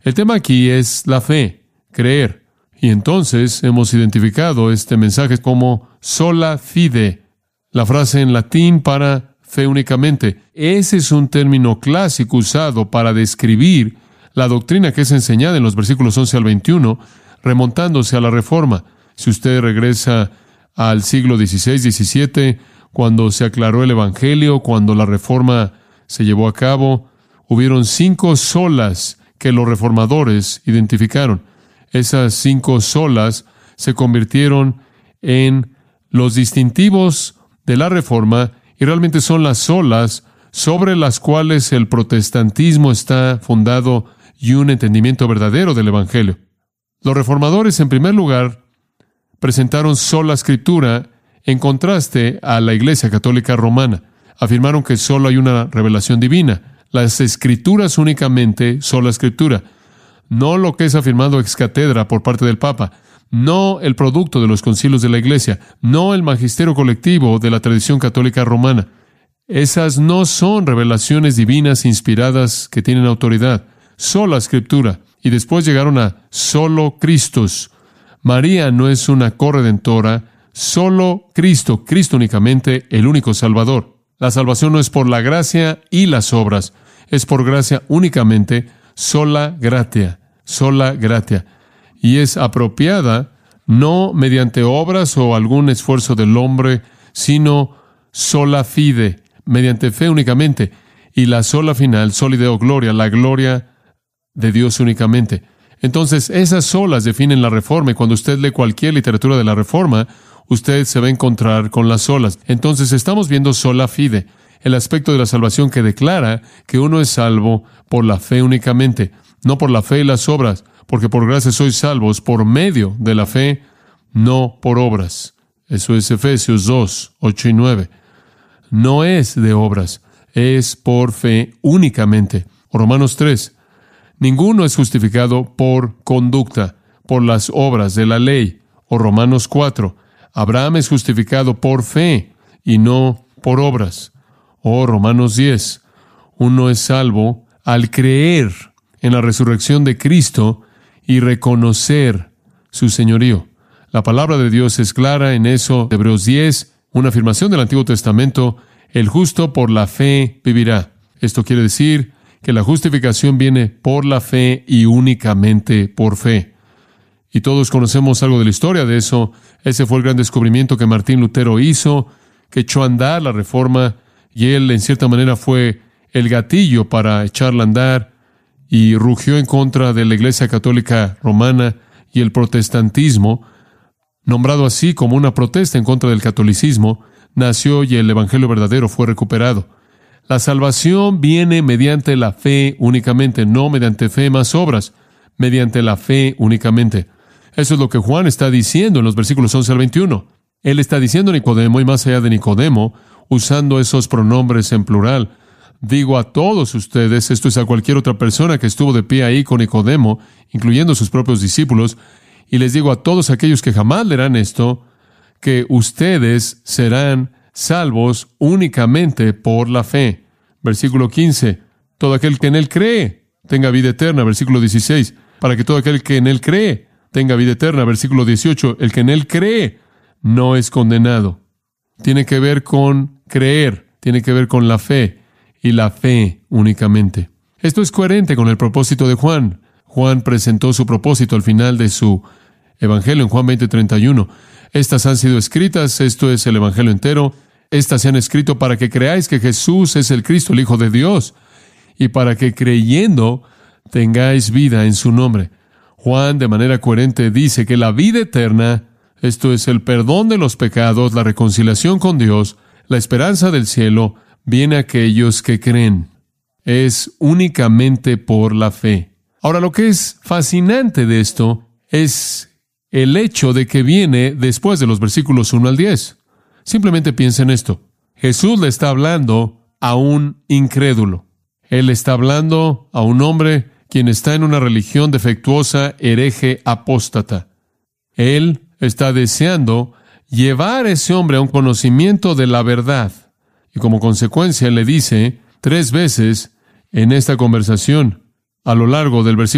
El tema aquí es la fe, creer. Y entonces hemos identificado este mensaje como sola fide, la frase en latín para fe únicamente. Ese es un término clásico usado para describir la doctrina que es enseñada en los versículos 11 al 21, remontándose a la Reforma. Si usted regresa al siglo XVI, XVII, cuando se aclaró el Evangelio, cuando la Reforma se llevó a cabo, hubieron 5 solas que los reformadores identificaron. Esas 5 solas se convirtieron en los distintivos de la Reforma y realmente son las solas sobre las cuales el protestantismo está fundado y un entendimiento verdadero del Evangelio. Los reformadores, en primer lugar, presentaron sola Escritura en contraste a la Iglesia Católica Romana. Afirmaron que solo hay una revelación divina. Las Escrituras únicamente, sola Escritura. No lo que es afirmado ex cátedra por parte del Papa. No el producto de los concilios de la Iglesia. No el magisterio colectivo de la tradición católica romana. Esas no son revelaciones divinas inspiradas que tienen autoridad. Sola Escritura. Y después llegaron a solo Cristos. María no es una corredentora. Solo Cristo. Cristo únicamente, el único Salvador. La salvación no es por la gracia y las obras. Es por gracia únicamente, sola gratia. Sola gratia. Y es apropiada no mediante obras o algún esfuerzo del hombre, sino sola fide, mediante fe únicamente. Y la sola final, soli Deo gloria, la gloria de Dios únicamente. Entonces, esas solas definen la Reforma, y cuando usted lee cualquier literatura de la Reforma, usted se va a encontrar con las solas. Entonces, estamos viendo sola fide, el aspecto de la salvación que declara que uno es salvo por la fe únicamente, no por la fe y las obras, porque por gracia sois salvos por medio de la fe, no por obras. Eso es Efesios 2, 8 y 9. No es de obras, es por fe únicamente. O Romanos 3. Ninguno es justificado por conducta, por las obras de la ley. O Romanos 4. Abraham es justificado por fe y no por obras. O Romanos 10. Uno es salvo al creer en la resurrección de Cristo y reconocer su señorío. La palabra de Dios es clara en eso. Hebreos 10, una afirmación del Antiguo Testamento: el justo por la fe vivirá. Esto quiere decir que la justificación viene por la fe y únicamente por fe. Y todos conocemos algo de la historia de eso. Ese fue el gran descubrimiento que Martín Lutero hizo, que echó a andar la Reforma, y él en cierta manera fue el gatillo para echarla a andar, y rugió en contra de la Iglesia Católica Romana y el protestantismo, nombrado así como una protesta en contra del catolicismo, nació y el Evangelio verdadero fue recuperado. La salvación viene mediante la fe únicamente, no mediante fe más obras, mediante la fe únicamente. Eso es lo que Juan está diciendo en los versículos 11 al 21. Él está diciendo a Nicodemo, y más allá de Nicodemo, usando esos pronombres en plural: digo a todos ustedes, esto es a cualquier otra persona que estuvo de pie ahí con Nicodemo, incluyendo sus propios discípulos, y les digo a todos aquellos que jamás leerán esto, que ustedes serán salvos únicamente por la fe. Versículo 15, todo aquel que en él cree tenga vida eterna. Versículo 16, para que todo aquel que en él cree tenga vida eterna. Versículo 18, el que en él cree no es condenado. Tiene que ver con creer, tiene que ver con la fe, y la fe únicamente. Esto es coherente con el propósito de Juan. Juan presentó su propósito al final de su Evangelio en Juan 20:31. Estas han sido escritas, esto es el Evangelio entero, estas se han escrito para que creáis que Jesús es el Cristo, el Hijo de Dios, y para que creyendo tengáis vida en su nombre. Juan, de manera coherente, dice que la vida eterna, esto es el perdón de los pecados, la reconciliación con Dios, la esperanza del cielo, viene a aquellos que creen. Es únicamente por la fe. Ahora, lo que es fascinante de esto es el hecho de que viene después de los versículos 1 al 10. Simplemente piensa en esto. Jesús le está hablando a un incrédulo. Él está hablando a un hombre quien está en una religión defectuosa, hereje, apóstata. Él está deseando llevar a ese hombre a un conocimiento de la verdad. Y como consecuencia le dice 3 veces en esta conversación, a lo largo del versículo